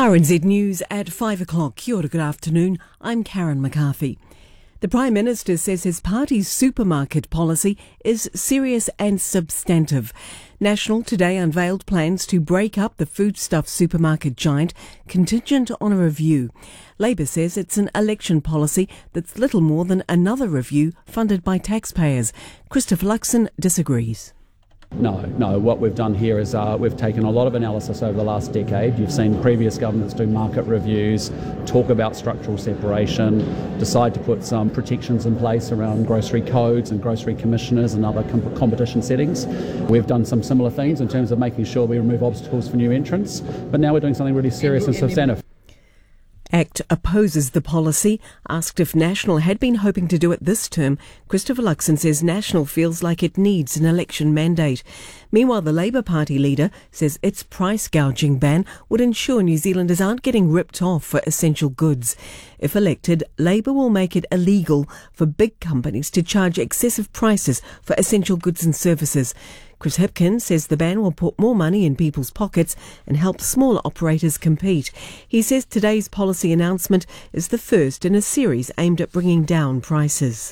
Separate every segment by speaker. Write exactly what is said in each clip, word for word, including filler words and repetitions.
Speaker 1: R N Z News at five o'clock. Kia ora, good afternoon. I'm Karen McCarthy. The Prime Minister says his party's supermarket policy is serious and substantive. National today unveiled plans to break up the foodstuff supermarket giant, contingent on a review. Labour says it's an election policy that's little more than another review funded by taxpayers. Christopher Luxon disagrees.
Speaker 2: No, no. What we've done here is uh, we've taken a lot of analysis over the last decade. You've seen previous governments do market reviews, talk about structural separation, decide to put some protections in place around grocery codes and grocery commissioners and other com- competition settings. We've done some similar things in terms of making sure we remove obstacles for new entrants, but now we're doing something really serious and substantive.
Speaker 1: ACT opposes the policy. Asked if National had been hoping to do it this term, Christopher Luxon says National feels like it needs an election mandate. Meanwhile, the Labour Party leader says its price gouging ban would ensure New Zealanders aren't getting ripped off for essential goods. If elected, Labour will make it illegal for big companies to charge excessive prices for essential goods and services. Chris Hipkins says the ban will put more money in people's pockets and help smaller operators compete. He says today's policy announcement is the first in a series aimed at bringing down prices.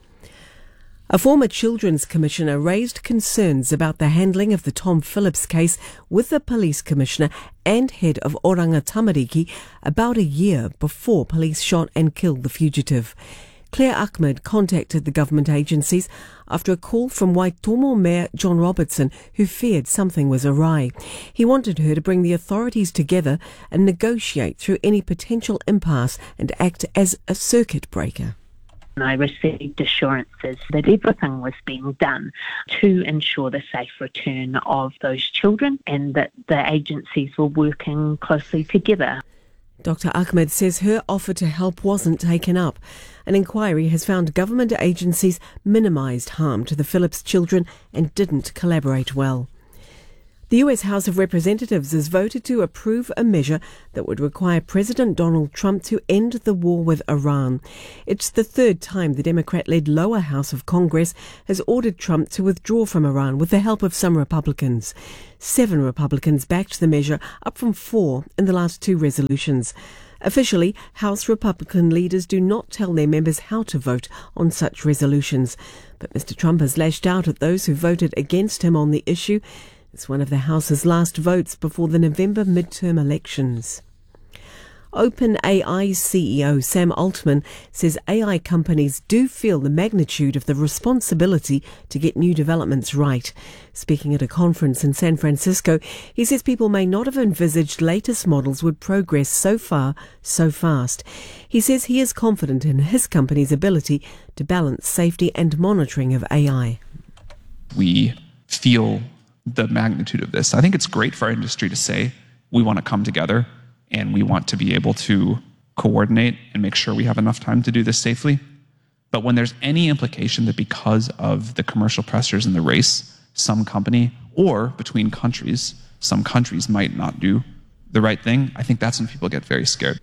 Speaker 1: A former Children's Commissioner raised concerns about the handling of the Tom Phillips case with the Police Commissioner and head of Oranga Tamariki about a year before police shot and killed the fugitive. Claire Ahmed contacted the government agencies after a call from Waitomo Mayor John Robertson, who feared something was awry. He wanted her to bring the authorities together and negotiate through any potential impasse and act as a circuit breaker.
Speaker 3: I received assurances that everything was being done to ensure the safe return of those children and that the agencies were working closely together.
Speaker 1: Doctor Ahmed says her offer to help wasn't taken up. An inquiry has found government agencies minimised harm to the Phillips children and didn't collaborate well. The U S House of Representatives has voted to approve a measure that would require President Donald Trump to end the war with Iran. It's the third time the Democrat-led lower house of Congress has ordered Trump to withdraw from Iran with the help of some Republicans. Seven Republicans backed the measure, up from four in the last two resolutions. Officially, House Republican leaders do not tell their members how to vote on such resolutions. But Mister Trump has lashed out at those who voted against him on the issue. It's one of the House's last votes before the November midterm elections. OpenAI C E O Sam Altman says A I companies do feel the magnitude of the responsibility to get new developments right. Speaking at a conference in San Francisco, he says people may not have envisaged latest models would progress so far, so fast. He says he is confident in his company's ability to balance safety and monitoring of A I.
Speaker 4: We feel the magnitude of this. I think it's great for our industry to say we want to come together and we want to be able to coordinate and make sure we have enough time to do this safely. But when there's any implication that because of the commercial pressures in the race, some company or between countries, some countries might not do the right thing, I think that's when people get very scared.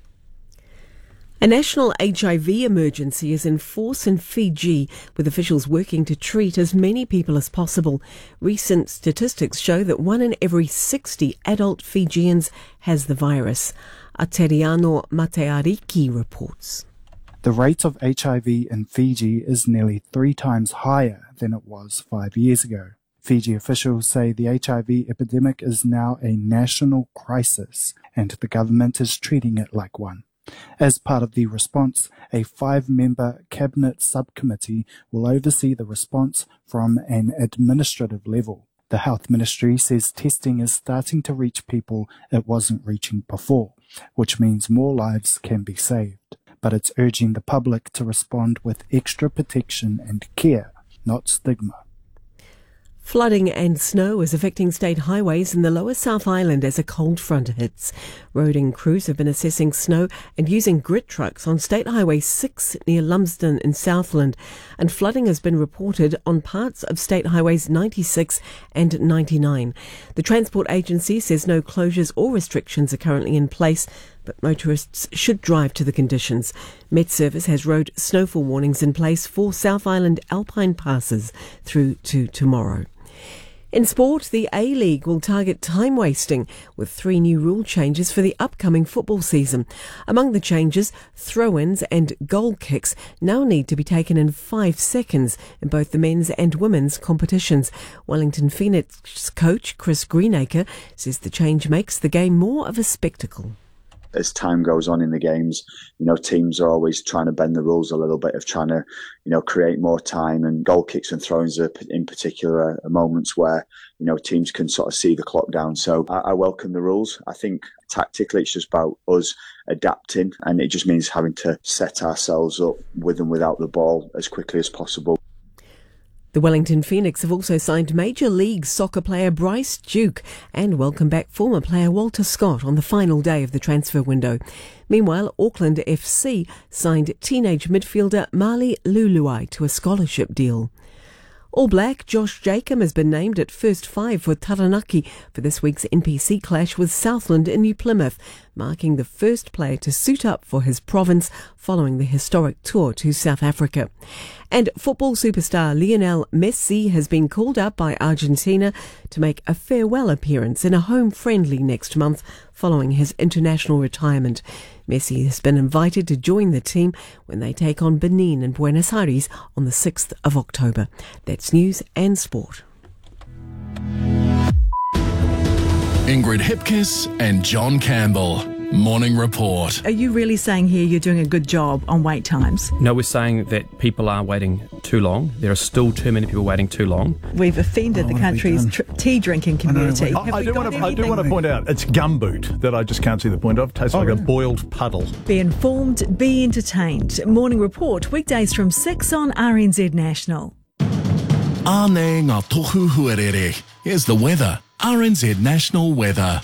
Speaker 1: A national H I V emergency is in force in Fiji, with officials working to treat as many people as possible. Recent statistics show that one in every sixty adult Fijians has the virus. Ateriano Mateariki reports.
Speaker 5: The rate of H I V in Fiji is nearly three times higher than it was five years ago. Fiji officials say the H I V epidemic is now a national crisis, and the government is treating it like one. As part of the response, a five-member cabinet subcommittee will oversee the response from an administrative level. The Health Ministry says testing is starting to reach people it wasn't reaching before, which means more lives can be saved. But it's urging the public to respond with extra protection and care, not stigma.
Speaker 1: Flooding and snow is affecting state highways in the lower South Island as a cold front hits. Roading crews have been assessing snow and using grit trucks on State Highway six near Lumsden in Southland, and flooding has been reported on parts of State Highways ninety-six and ninety-nine. The Transport Agency says no closures or restrictions are currently in place, but motorists should drive to the conditions. Met Service has road snowfall warnings in place for South Island Alpine passes through to tomorrow. In sport, the A-League will target time wasting with three new rule changes for the upcoming football season. Among the changes, throw-ins and goal kicks now need to be taken in five seconds in both the men's and women's competitions. Wellington Phoenix coach Chris Greenacre says the change makes the game more of a spectacle.
Speaker 6: As time goes on in the games, you know, teams are always trying to bend the rules a little bit of trying to, you know, create more time, and goal kicks and throw-ins are in particular are moments where, you know, teams can sort of see the clock down. So I, I welcome the rules. I think tactically it's just about us adapting, and it just means having to set ourselves up with and without the ball as quickly as possible.
Speaker 1: The Wellington Phoenix have also signed Major League Soccer player Bryce Duke and welcome back former player Walter Scott on the final day of the transfer window. Meanwhile, Auckland F C signed teenage midfielder Mali Luluai to a scholarship deal. All Black Josh Jacob has been named at first five for Taranaki for this week's N P C clash with Southland in New Plymouth, marking the first player to suit up for his province following the historic tour to South Africa. And football superstar Lionel Messi has been called up by Argentina to make a farewell appearance in a home friendly next month following his international retirement. Messi has been invited to join the team when they take on Benin in Buenos Aires on the sixth of October. That's news and sport.
Speaker 7: Ingrid Hipkiss and John Campbell. Morning Report.
Speaker 8: Are you really saying here you're doing a good job on wait times?
Speaker 9: No, we're saying that people are waiting too long. There are still too many people waiting too long.
Speaker 8: We've offended oh, the country's tr- tea drinking community.
Speaker 10: I, I, I, do want to, I do want to point out it's gumboot that I just can't see the point of. Tastes oh, like really? a boiled puddle.
Speaker 8: Be informed, be entertained. Morning Report, weekdays from six on R N Z National.
Speaker 7: Āne ngā tohu huarere. Here's the weather. R N Z National Weather.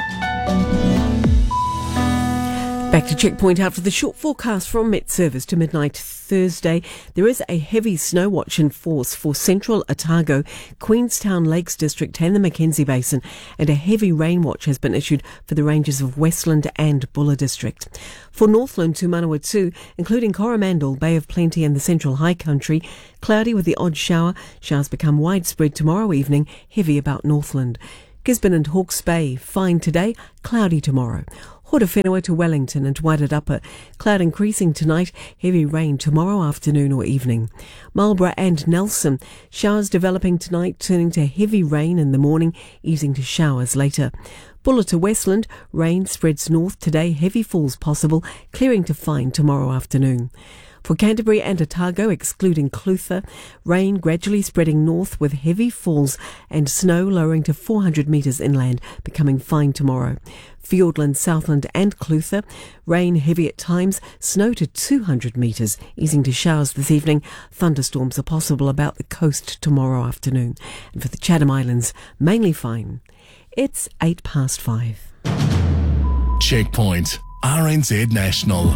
Speaker 1: Back to Checkpoint after the short forecast from Met Service to midnight Thursday. There is a heavy snow watch in force for central Otago, Queenstown Lakes District and the Mackenzie Basin, and a heavy rain watch has been issued for the ranges of Westland and Buller District. For Northland to Manawatu, including Coromandel, Bay of Plenty and the Central High Country, cloudy with the odd shower. Showers become widespread tomorrow evening, heavy about Northland. Gisborne and Hawke's Bay, fine today, cloudy tomorrow. Horowhenua to Wellington and Wairarapa, cloud increasing tonight, heavy rain tomorrow afternoon or evening. Marlborough and Nelson, showers developing tonight, turning to heavy rain in the morning, easing to showers later. Buller to Westland, rain spreads north today, heavy falls possible, clearing to fine tomorrow afternoon. For Canterbury and Otago, excluding Clutha, rain gradually spreading north with heavy falls and snow lowering to four hundred metres inland, becoming fine tomorrow. Fiordland, Southland and Clutha, rain heavy at times, snow to two hundred metres, easing to showers this evening. Thunderstorms are possible about the coast tomorrow afternoon. And for the Chatham Islands, mainly fine. It's eight past five.
Speaker 7: Checkpoint, R N Z National.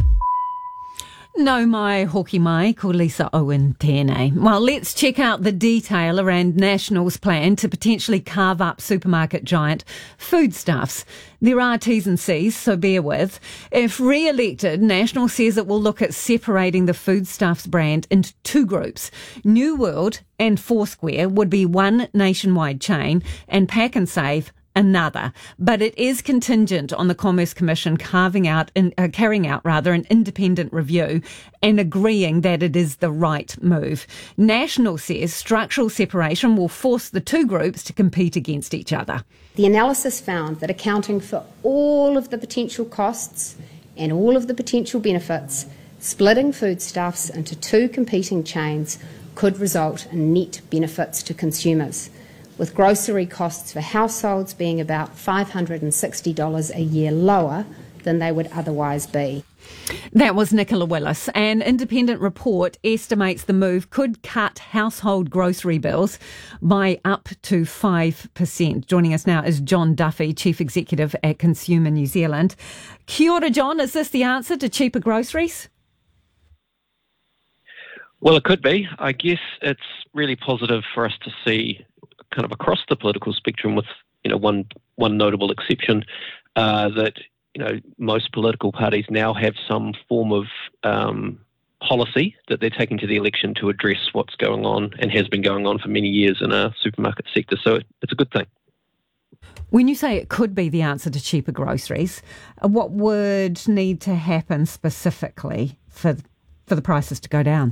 Speaker 11: No mai hoki mai, ko Lisa Owen tēnei. Well, let's check out the detail around National's plan to potentially carve up supermarket giant Foodstuffs. There are T's and C's, so bear with. If re-elected, National says it will look at separating the Foodstuffs brand into two groups. New World and Foursquare would be one nationwide chain, and Pack and Save another, but it is contingent on the Commerce Commission carving out, in, uh, carrying out rather an independent review and agreeing that it is the right move. National says structural separation will force the two groups to compete against each other.
Speaker 12: The analysis found that accounting for all of the potential costs and all of the potential benefits, splitting Foodstuffs into two competing chains could result in net benefits to consumers, with grocery costs for households being about five hundred sixty dollars a year lower than they would otherwise be.
Speaker 11: That was Nicola Willis. An independent report estimates the move could cut household grocery bills by up to five percent. Joining us now is John Duffy, Chief Executive at Consumer New Zealand. Kia ora, John. Is this the answer to cheaper groceries?
Speaker 13: Well, it could be. I guess it's really positive for us to see kind of across the political spectrum, with you know one one notable exception, uh, that you know most political parties now have some form of um, policy that they're taking to the election to address what's going on and has been going on for many years in our supermarket sector. So it's a good thing.
Speaker 11: When you say it could be the answer to cheaper groceries, what would need to happen specifically for for the prices to go down?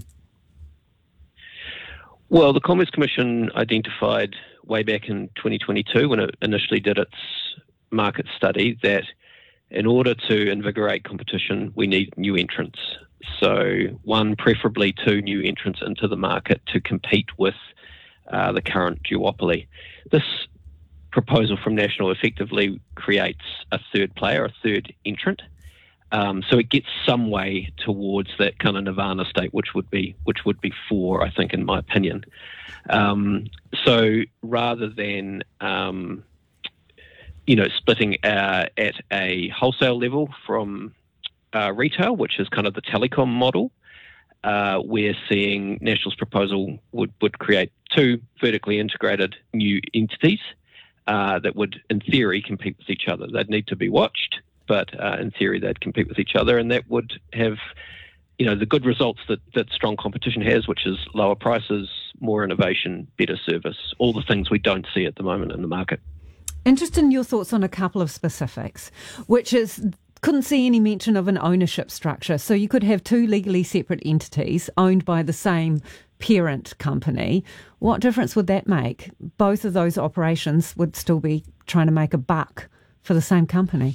Speaker 13: Well, the Commerce Commission identified way back in twenty twenty-two, when it initially did its market study, that in order to invigorate competition, we need new entrants. So one, preferably two new entrants into the market to compete with uh, the current duopoly. This proposal from National effectively creates a third player, a third entrant. Um, so it gets some way towards that kind of nirvana state, which would be which would be four, I think, in my opinion. Um, so rather than um, you know splitting uh, at a wholesale level from uh, retail, which is kind of the telecom model, uh, we're seeing National's proposal would would create two vertically integrated new entities uh, that would, in theory, compete with each other. They'd need to be watched, but uh, in theory they'd compete with each other, and that would have, you know, the good results that, that strong competition has, which is lower prices, more innovation, better service, all the things we don't see at the moment in the market.
Speaker 11: Interested in your thoughts on a couple of specifics, which is, couldn't see any mention of an ownership structure. So you could have two legally separate entities owned by the same parent company. What difference would that make? Both of those operations would still be trying to make a buck for the same company.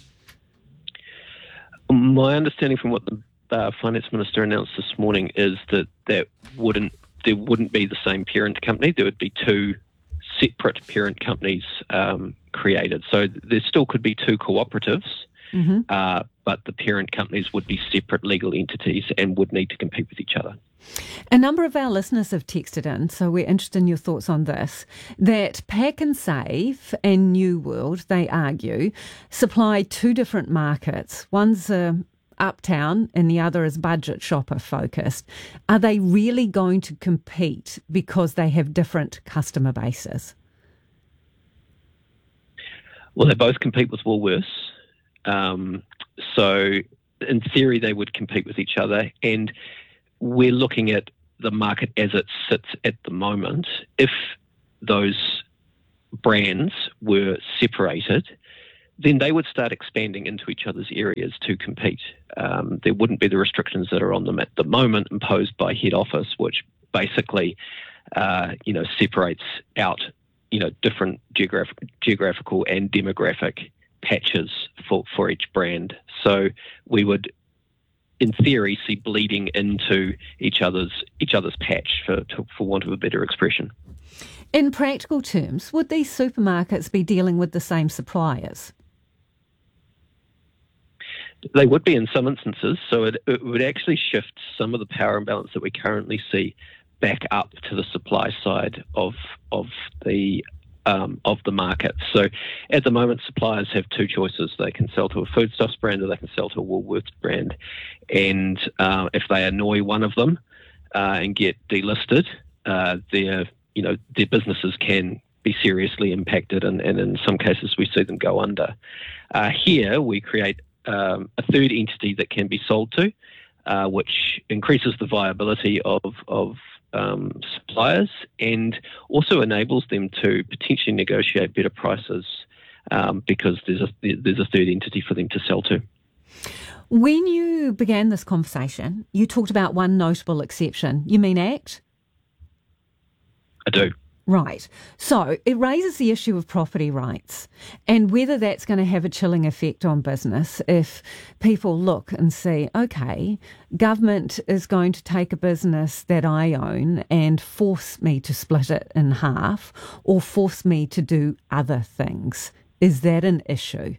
Speaker 13: My understanding from what the uh, Finance Minister announced this morning is that that wouldn't there wouldn't be the same parent company. There would be two separate parent companies um, created. So there still could be two cooperatives, mm-hmm. uh, but the parent companies would be separate legal entities and would need to compete with each other.
Speaker 11: A number of our listeners have texted in, so we're interested in your thoughts on this, that Pack and Save and New World, they argue, supply two different markets. One's uh, uptown and the other is budget shopper focused. Are they really going to compete because they have different customer bases?
Speaker 13: Well, they both compete with Woolworths. Um, so in theory, they would compete with each other, and we're looking at the market as it sits at the moment. If those brands were separated, then they would start expanding into each other's areas to compete. Um, there wouldn't be the restrictions that are on them at the moment imposed by head office, which basically, uh, you know, separates out, you know, different geographic, geographical and demographic patches for, for each brand. So we would, in theory, see bleeding into each other's each other's patch, for for want of a better expression.
Speaker 11: In practical terms, would these supermarkets be dealing with the same suppliers?
Speaker 13: They would be in some instances, so it, it would actually shift some of the power imbalance that we currently see back up to the supply side of of the Um, of the market. So at the moment, suppliers have two choices. They can sell to a Foodstuffs brand or they can sell to a Woolworths brand. And uh, if they annoy one of them uh, and get delisted, uh, their, you know, their businesses can be seriously impacted, and, and in some cases we see them go under. Uh, here we create um, a third entity that can be sold to, uh, which increases the viability of, of Um, suppliers and also enables them to potentially negotiate better prices um, because there's a there's a third entity for them to sell to.
Speaker 11: When you began this conversation, you talked about one notable exception. You mean ACT?
Speaker 13: I do.
Speaker 11: Right. So it raises the issue of property rights and whether that's going to have a chilling effect on business if people look and see, okay, government is going to take a business that I own and force me to split it in half or force me to do other things. Is that an issue?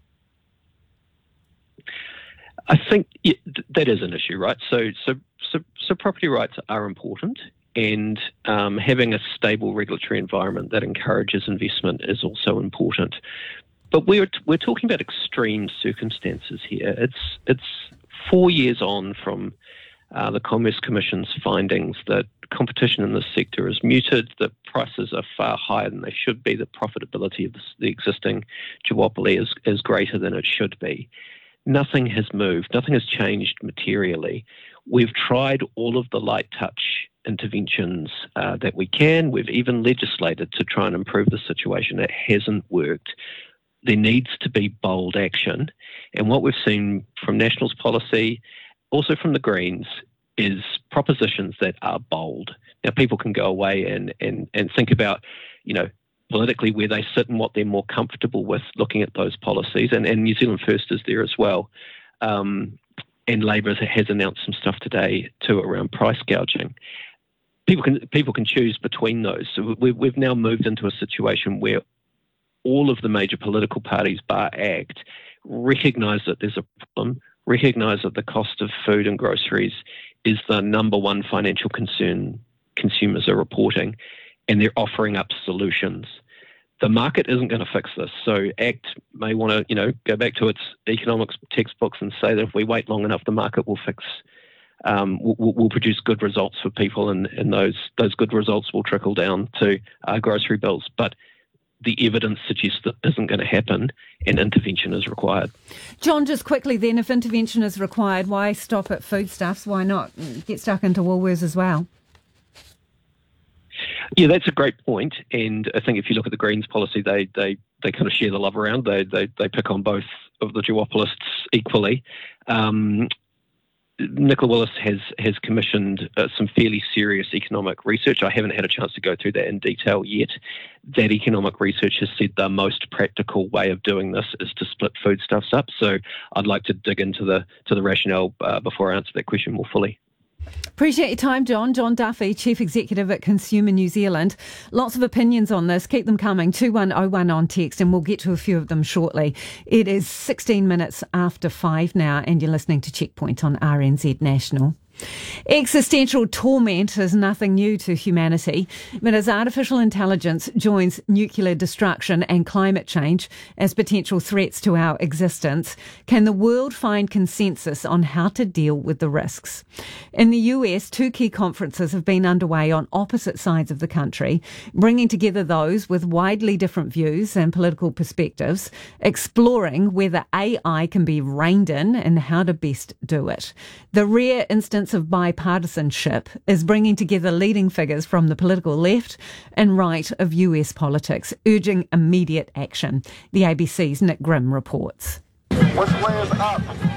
Speaker 13: I think yeah, that is an issue, right? So, so, so, so property rights are important. And um, having a stable regulatory environment that encourages investment is also important. But we're we're talking about extreme circumstances here. It's it's four years on from uh, the Commerce Commission's findings that competition in this sector is muted, that prices are far higher than they should be, that profitability of the existing duopoly is, is greater than it should be. Nothing has moved. Nothing has changed materially. We've tried all of the light touch interventions uh, that we can. We've even legislated to try and improve the situation. It hasn't worked. There needs to be bold action. And what we've seen from Nationals policy, also from the Greens, is propositions that are bold. Now, people can go away and, and, and think about, you know, politically where they sit and what they're more comfortable with looking at those policies. And, and New Zealand First is there as well. Um, and Labour has announced some stuff today too around price gouging. People can people can choose between those. So we, we've now moved into a situation where all of the major political parties, bar ACT, recognise that there's a problem, recognise that the cost of food and groceries is the number one financial concern consumers are reporting, and they're offering up solutions. The market isn't going to fix this. So ACT may want to, you know, go back to its economics textbooks and say that if we wait long enough, the market will fix, um, will, will produce good results for people, and, and those those good results will trickle down to uh, grocery bills. But the evidence suggests that isn't going to happen, and intervention is required.
Speaker 11: John, just quickly then, if intervention is required, why stop at foodstuffs? Why not get stuck into Woolworths as well?
Speaker 13: Yeah, that's a great point. And I think if you look at the Greens policy, they they, they kind of share the love around. They they they pick on both of the duopolists equally. Um, Nicola Willis has has commissioned uh, some fairly serious economic research. I haven't had a chance to go through that in detail yet. That economic research has said the most practical way of doing this is to split foodstuffs up. So I'd like to dig into the to the rationale uh, before I answer that question more fully.
Speaker 11: Appreciate your time, John. John Duffy, Chief Executive at Consumer New Zealand. Lots of opinions on this. Keep them coming. two one oh one on text, and we'll get to a few of them shortly. It is sixteen minutes after five now, and you're listening to Checkpoint on R N Z National. Existential torment is nothing new to humanity, but as artificial intelligence joins nuclear destruction and climate change as potential threats to our existence, can the world find consensus on how to deal with the risks? In the U S, two key conferences have been underway on opposite sides of the country, bringing together those with widely different views and political perspectives, exploring whether A I can be reined in and how to best do it. The rare instance of bipartisanship is bringing together leading figures from the political left and right of U S politics, urging immediate action. The A B C's Nick Grimm reports.
Speaker 14: Which way is up?